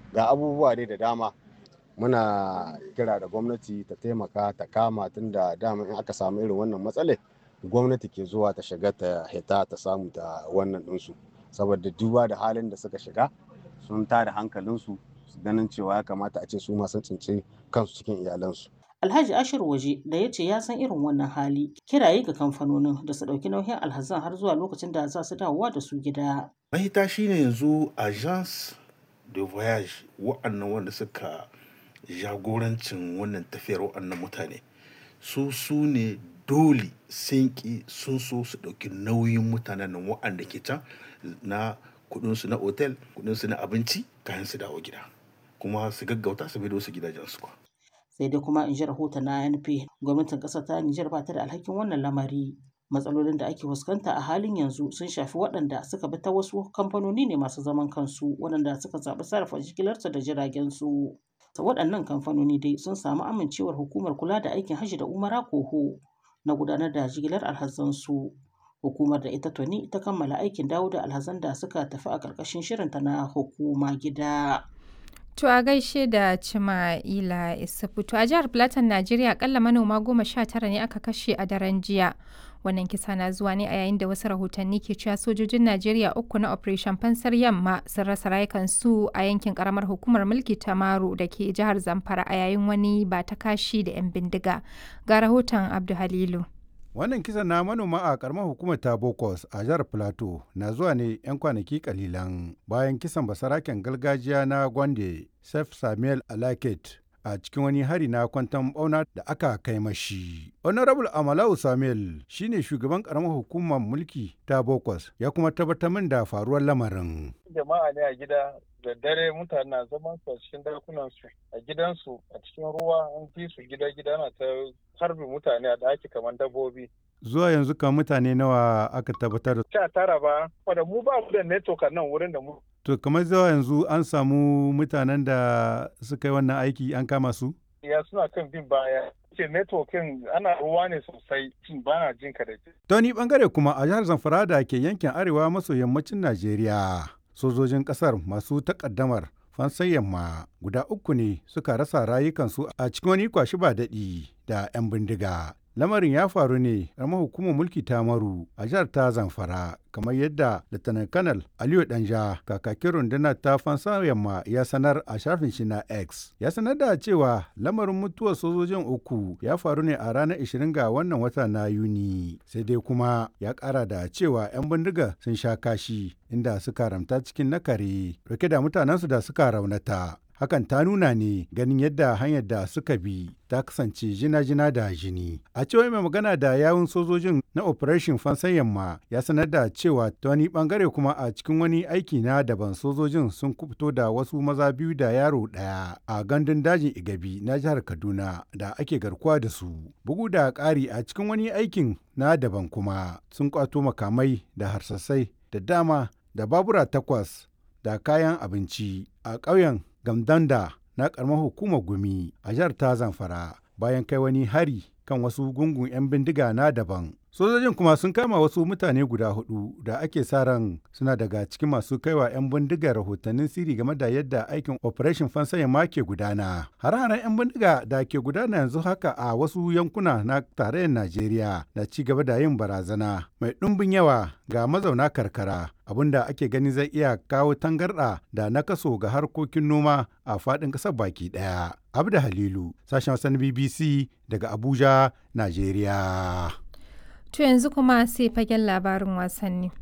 ga abubuwa dai da dama. Muna kira da gwamnati ta taimaka ta kama, tunda dama in aka samu irin wannan matsalar gwamnati ke zuwa ta shiga ta hita ta samu ta wannan ɗinsu, saboda duba da halin da suka shiga sun tada hankalinsu ganin cewa ya kamata a ce su ma sun tsinci kansu cikin iyalansu. Alhaji Ashir Waje da ya ce ya san irin wannan hali kiraye ga kamfanonin da su ɗauki nauyin alhazan har zuwa lokacin da za su dawowa da su gida. Mahita shine yanzu agence de voyage wa'annan wanda suka jagorancin wannan tafiyar wa'annan mutane su ne dole sun so su ɗauki nauyin mutanen nan wa'anda ke can na kudinsu na otel, kudinsu na abinci kayan su dawo gida kuma su gaggauta su bai su gidajensu kwa. Sai dai kuma in ji rahoton na ANP gwamnatin ƙasar ta Nijar ba ta da alhakin wannan lamari. Matsalolin da ake fuskanta a halin yanzu sun shafi waɗanda suka bi ta wasu kamfanoni ne masu zaman kansu waɗanda suka zaɓi sarrafa jigilarsu da jiragen su. Waɗannan kamfanoni dai sun samu amincewar hukumar kula da aikin hajji da umara koho na gudanar da jigilar alhazansu. Hukumar da ita tuni ta kammala aikin dawo da alhazan da suka tafi a ƙarƙashin shirinta na hukuma gida. To a gaishe da Cima'ila Isufu. To a jihar Plateau, Najeriya akalla manoma 19 ne aka kashe a daren jiya. Wannan kisa na zuwa ne a yayin da wasu rahotanni ke cewa sojojin Najeriya 3 na Operation Fansar Yamma sun rasa rayukansu a yankin karamar hukumar mulki ta Maru da ke jihar Zamfara a yayin wani ba ta kashi da 'yan bindiga. Ga rahoton Abdu Halilu. Wannan kisan na manoma a karamar hukumar ta Bokos a jihar Plateau na zuwa ne 'yan kwanaki kalilan bayan kisan basaraken gargajiya na Gwande Sef Samuel Alaket a cikin wani hari na kwanton bauna da aka kai mashi. Honorable Amalau Samuel shine shugaban karamar hukumar mulki ta Bokos ya kuma tabbatar min da faruwar lamarin. Jama'a ne a gida da dare mutane na zaman su a cikin dakunansu a gidansu a cikin ruwa an fi su gida na ta harbi mutane a daki kamar dabbobi. Zuwa yanzu kan mutane nawa aka tabbatar? 19 ba, wadda mu ba mu da network a nan wurin da mu. To kamar zuwa yanzu an samu mutanen da suka yi wannan aiki an kama su? Ya suna kan bin baya. Ce networking ana ruwa ne sosai ba na jin ka da ke. Ta wani bangare kuma a jihar Zamfara da ke yankin arewa maso yammacin Najeriya. Sojojin kasar masu takaddamar Fansar Yamma guda 3 ne suka rasa rayukansu a cikin wani kwashi ba daɗi da 'yan bindiga. Lamarin ya faru ne a hukumar mulki ta Maru a jihar ta Zamfara, kamar yadda Lieutenant Colonel Aliyu Danja kakakin rundunar ta Fansar Yamma ya sanar a shafin shi na X. Ya sanar da cewa lamarin mutuwar sojojin 3 ya faru ne a ranar 20 ga wannan wata na Yuni. Sai dai kuma ya ƙara da cewa 'yan bindiga sun sha kashi inda suka ramta cikin nakare rike da mutanensu da suka raunata. Hakan ta nuna ne ganin yadda hanyar da suka bi ta kasance jina-jina da jini. A cewa mai magana da yawun sojojin na Operation Fansar Yamma ya sanar da cewa ta wani bangare kuma a cikin wani aiki na daban sojojin sun kubuto da wasu maza 2 da yaro 1 a gandun dajin Igabi na jihar Kaduna da ake garkuwa da su. Bugu da ƙari a cikin wani aikin na daban kuma sun kwato makamai da harsasai da dama da babura 8 da kayan abinci a ƙauyen Gamdanda na ƙaramar hukumar Gumi a jihar ta Zamfara bayan kai wani hari kan wasu gungun 'yan bindiga na daban. Sojojin kuma sun kama wasu mutane guda 4 da ake sa ran suna daga cikin masu kaiwa 'yan bindiga rahotannin sirri game da yadda aikin Operation Fansar Yamma ke gudana. Hare-haren 'yan bindiga da ke gudana yanzu haka a wasu yankuna na tarayyar Najeriya na ci gaba da yin barazana mai ɗumbin yawa ga mazauna karkara, abinda ake gani zai iya kawo tangarɗa da nakaso ga harkokin noma a faɗin ƙasar baki ɗaya. Abda Halilu, sashen Hausa na BBC daga Abuja, Najeriya. To yanzu kuma sai fagen labarin wasanni.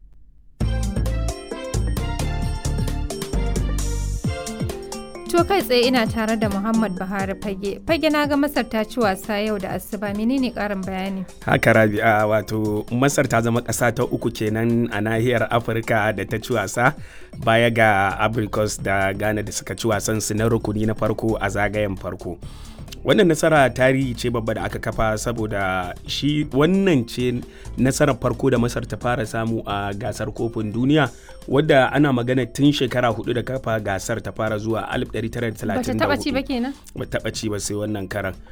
To kai tsaye ina tare da Muhammad Buhari fage. Fage na ga Masar ta ci wasa yau da asuba, menene karin bayani? Haka Rabi'a, wato Masar ta zama ƙasa ta 3 kenan a nahiyar Afirka da ta ci wasa baya ga Abrikos da Ghana da suka ci wasan su na rukuni na farko a zagayen farko. Wannan nasara tarihi ce babba da aka kafa saboda shi wannan ce nasarar farko da Masar ta fara samu a gasar kofin duniya, wadda ana magana tun shekara 4 da kafa gasar ta fara zuwa 1934. Bata taba ci ba kenan? Bata taba ci ba sai wannan karan.